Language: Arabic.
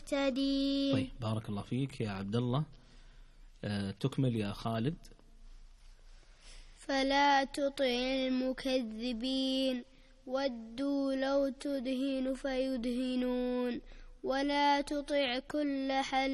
مهتدين. طيب بارك الله فيك يا عبد الله. تكمل يا خالد. فلا تطع المكذبين ودوا لو تدهن فيدهنون ولا تطع كل حليف